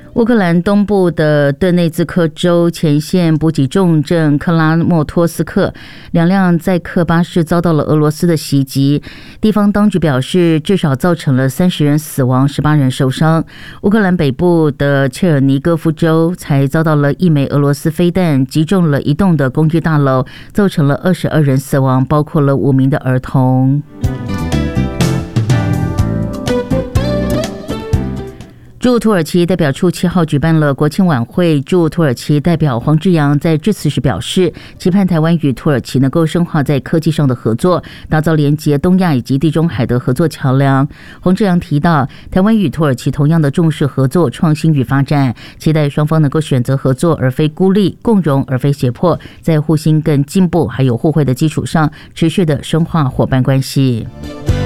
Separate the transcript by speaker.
Speaker 1: 乌克兰东部的顿内兹克州前线补给重镇克拉莫托斯克2辆载客巴士遭到了俄罗斯的袭击，地方当局表示至少造成了30人死亡，18人受伤。乌克兰北部的切尔尼戈夫州才遭到了1枚俄罗斯飞弹击中了一栋的公寓大楼，造成了22人死亡，包括了5名的儿童。驻土耳其代表处7号举办了国庆晚会，驻土耳其代表黄志扬在致辞时表示，期盼台湾与土耳其能够深化在科技上的合作，打造连结东亚以及地中海的合作桥梁。黄志扬提到，台湾与土耳其同样的重视合作、创新与发展，期待双方能够选择合作而非孤立，共荣而非胁迫，在互信更进步还有互惠的基础上，持续的深化伙伴关系。